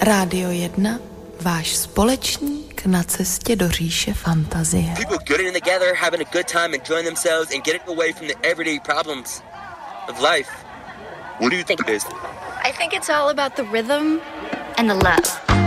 Rádio 1, váš společník na cestě do říše fantazie. People getting together, having a good time, enjoying themselves and getting away from the everyday problems of life. What do you think it is? I think it's all about the rhythm and the love.